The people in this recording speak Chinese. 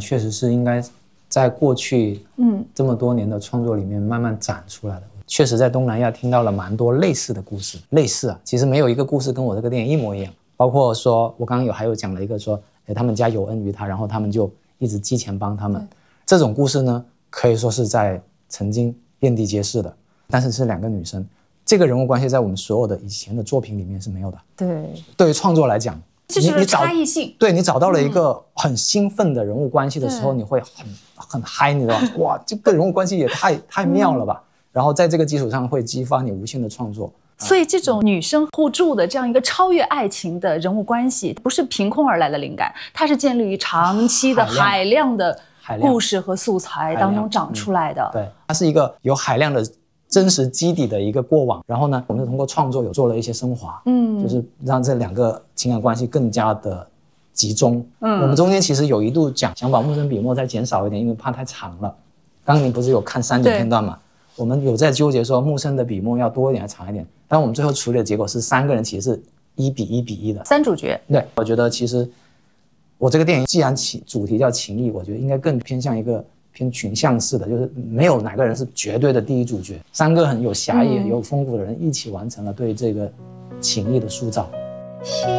确实是应该在过去这么多年的创作里面慢慢展出来的。确实在东南亚听到了蛮多类似的故事，类似啊，其实没有一个故事跟我这个电影一模一样。包括说我刚刚还有讲了一个说，他们家有恩于他，然后他们就一直寄钱帮他们。这种故事呢，可以说是在曾经遍地皆是的，但是是2个女生，这个人物关系在我们所有的以前的作品里面是没有的。对于创作来讲， 这就是差异性。 对，你找到了一个很兴奋的人物关系的时候，你会很嗨，你知道吗？哇，这个人物关系也太妙了吧！然后在这个基础上会激发你无限的创作。 所以这种女生互助的这样一个超越爱情的人物关系，不是凭空而来的灵感，它是建立于长期的海量的故事和素材当中长出来的。 对，它是一个有海量的真实基底的一个过往，然后呢，我们通过创作有做了一些升华，就是让这2个情感关系更加的集中。我们中间其实有一度想把木生笔墨再减少一点，因为怕太长了。刚刚你不是有看3点片段吗？我们有在纠结说木生的笔墨要多一点还是长一点，但我们最后处理的结果是3个人其实是1比1比1的 3主角。对， 我觉得其实我这个电影既然主题叫情谊，我觉得应该更偏向一个偏群像式的，就是没有哪个人是绝对的第一主角，3个很有侠义、有丰富的人一起完成了对这个情谊的塑造。